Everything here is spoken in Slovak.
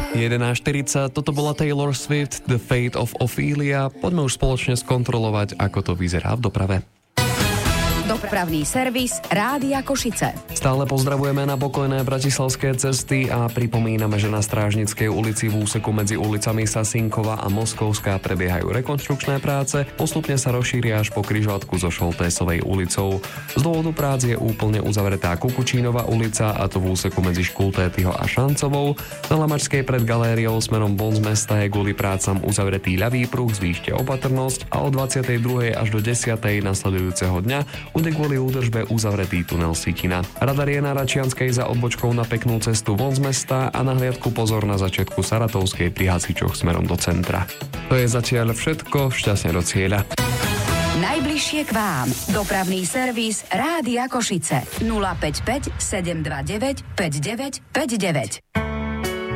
11:40, toto bola Taylor Swift, The Fate of Ophelia. Poďme už spoločne skontrolovať, ako to vyzerá v doprave. Dopravný servis Rádia Košice. Stále pozdravujeme na pokojné bratislavské cesty a pripomíname, že na Strážnickej ulici v úseku medzi ulicami Sasinkova a Moskovská prebiehajú rekonštrukčné práce, postupne sa rozšíria až po križovatku so Šoltésovej ulicou. Z dôvodu prác je úplne uzavretá Kukučínova ulica, a to v úseku medzi Škultétyho a Šancovou. Na Lamačskej pred galériou smerom von z mesta je kvôli prácam uzavretý ľavý pruh, zvýšte opatrnosť, a od 22. až do 10. nasledujúceho dňa bude kvôli údržbe uzavretý tunel Sitina. Radar je na Račianskej za odbočkou na peknú cestu von z mesta a na hliadku pozor na začiatku Saratovskej pri hasičoch smerom do centra. To je zatiaľ všetko, šťastne do cieľa. Najbližšie k vám. Dopravný servis Rádia Košice. 055 729 5959.